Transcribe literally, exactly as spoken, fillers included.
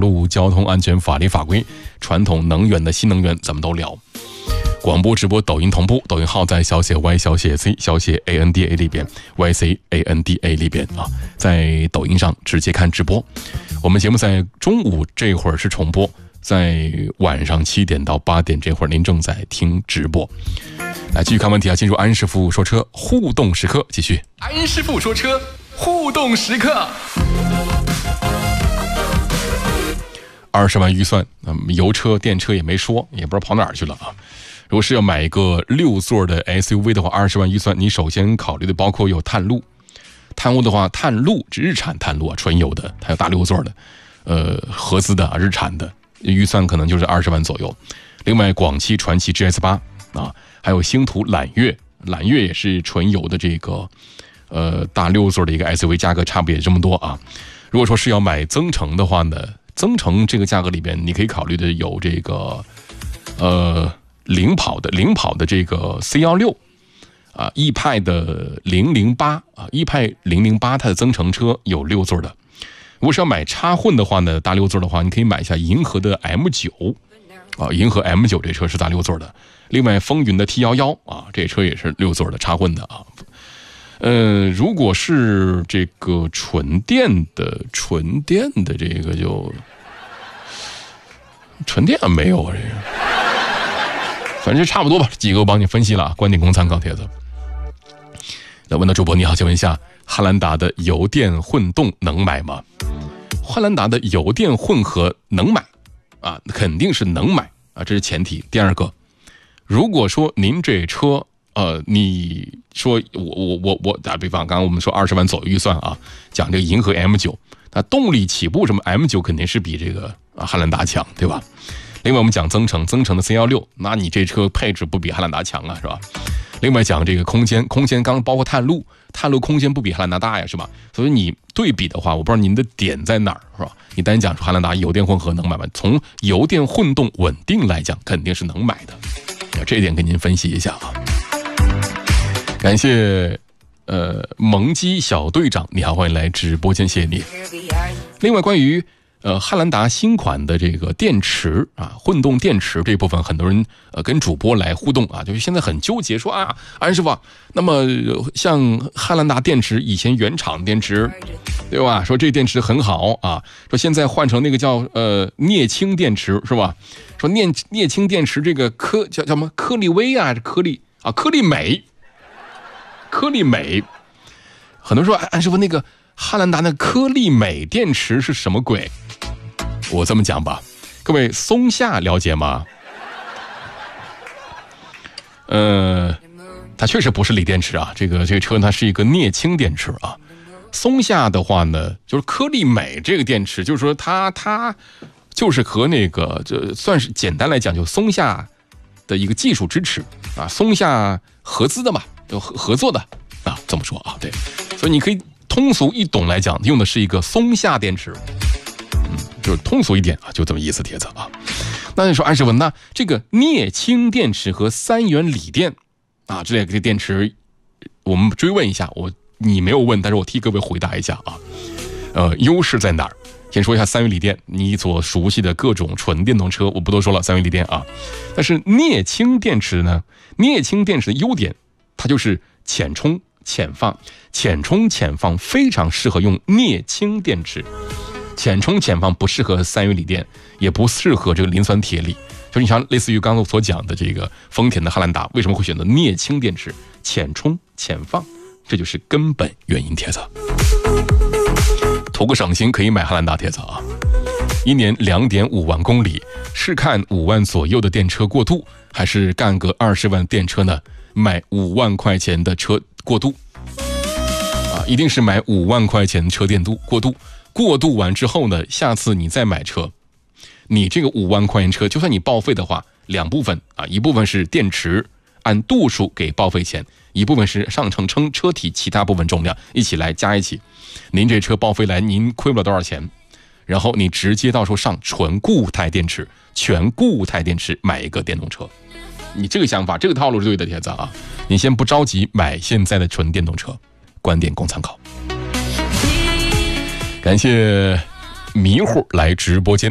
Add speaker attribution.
Speaker 1: 路交通安全法律法规、传统能源的新能源，咱们都聊。广播直播抖音同步，抖音号在小写 Y 小写 C 小写 A N D A 里边 Y C A N D A 里边啊，在抖音上直接看直播。我们节目在中午这会儿是重播，在晚上七点到八点这会儿您正在听直播。来继续看问题啊，进入安师傅说车互动时刻，继续。
Speaker 2: 安师傅说车互动时刻。
Speaker 1: 二十万预算，嗯，油车、电车也没说，也不知道跑哪儿去了啊。如果是要买一个六座的 S U V 的话，二十万预算，你首先考虑的包括有探路，探路的话，探路日产探路啊，纯油的，还有大六座的，呃，合资的、啊、日产的，预算可能就是二十万左右。另外，广汽传祺 G S 八 啊，还有星途揽月，揽月也是纯油的这个，呃，大六座的一个 S U V， 价格差不多也这么多啊。如果说是要买增程的话呢，增程这个价格里边，你可以考虑的有这个，呃。领跑的领跑的这个 C 十六 啊，易派的零零八啊，易派零零八它的增程车有六座的。如果是要买插混的话呢，大六座的话，你可以买一下银河的 M 九 啊，银河 M 九 这车是大六座的。另外，风云的 T 一一 啊，这车也是六座的插混的啊。呃，如果是这个纯电的纯电的这个就纯电没有这个。反正差不多吧，几个我帮你分析了，观点供参考帖子。那问到主播你好，请问一下，汉兰达的油电混动能买吗？汉兰达的油电混合能买啊，肯定是能买啊，这是前提。第二个，如果说您这车，呃，你说我我我我打比方，刚刚我们说二十万左右预算啊，讲这个银河 M 九，那动力起步什么 M 九肯定是比这个啊汉兰达强，对吧？另外我们讲增程，增程的 C 十六， 那你这车配置不比汉兰达强啊，是吧？另外讲这个空间，空间刚包括探路，探路空间不比汉兰达大呀，是吧？所以你对比的话，我不知道您的点在哪儿，是吧？你单讲说汉兰达油电混合能买吗？从油电混动稳定来讲，肯定是能买的，这一点跟您分析一下啊。感谢呃蒙基小队长，你好，欢迎来直播间，谢谢你。另外关于呃，汉兰达新款的这个电池啊，混动电池这部分，很多人呃跟主播来互动啊，就是现在很纠结，说啊，安师傅，那么像汉兰达电池以前原厂电池，对吧？说这电池很好啊，说现在换成那个叫呃镍氢电池是吧？说镍镍氢电池这个颗叫叫什么颗粒微啊，还是颗粒啊？颗粒镁，颗粒镁，很多人说安师傅那个汉兰达那颗粒镁电池是什么鬼？我这么讲吧，各位松下了解吗？呃，它确实不是锂电池啊，这个这个车它是一个镍氢电池啊。松下的话呢，就是颗粒镁这个电池，就是说它它就是和那个就算是简单来讲，就松下的一个技术支持啊，松下合资的嘛，就合合作的啊，这么说啊，对，所以你可以通俗易懂来讲，用的是一个松下电池。就是通俗一点啊，就这么意思帖子啊。那你说安师傅，那这个镍氢电池和三元锂电啊，这两个电池，我们追问一下，我你没有问，但是我替各位回答一下啊。呃，优势在哪儿？先说一下三元锂电，你所熟悉的各种纯电动车，我不多说了，三元锂电啊。但是镍氢电池呢，镍氢电池的优点，它就是浅充浅放，浅充浅放非常适合用镍氢电池。浅充浅放不适合三元锂电，也不适合这个磷酸铁锂。就是你像类似于刚刚所讲的这个丰田的汉兰达，为什么会选择镍氢电池？浅充浅放，这就是根本原因。帖子图个省心，可以买汉兰达帖子啊。一年 两点五万公里，是看五万左右的电车过渡，还是干个二十万电车呢？买五万块钱的车过渡啊，一定是买五万块钱的车电镀过渡。过渡完之后呢，下次你再买车，你这个五万块钱车，就算你报废的话，两部分啊，一部分是电池按度数给报废钱，一部分是上乘称车体其他部分重量一起来加一起。您这车报废来，您亏不了多少钱，然后你直接到时候上纯固态电池，全固态电池买一个电动车。你这个想法，这个套路是对的，帖子啊。你先不着急买现在的纯电动车，观点供参考。感谢迷糊来直播间。